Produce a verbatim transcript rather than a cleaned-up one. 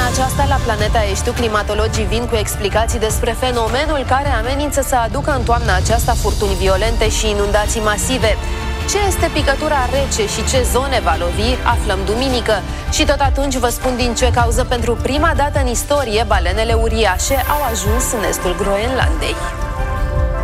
aceasta, la Planeta Eștiu, climatologii vin cu explicații despre fenomenul care amenință să aducă în toamna aceasta furtuni violente și inundații masive. Ce este picătura rece și ce zone va lovi, aflăm duminică. Și tot atunci vă spun din ce cauză pentru prima dată în istorie balenele uriașe au ajuns în estul Groenlandei.